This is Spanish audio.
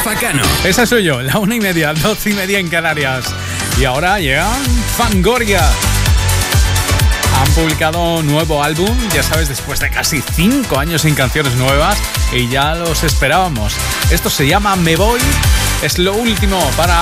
Rafa Cano. Esa soy yo, 1:30, 12:30 en Canarias. Y ahora llega Fangoria. Han publicado un nuevo álbum, ya sabes, después de casi 5 años sin canciones nuevas, y ya los esperábamos. Esto se llama Me Voy, es lo último para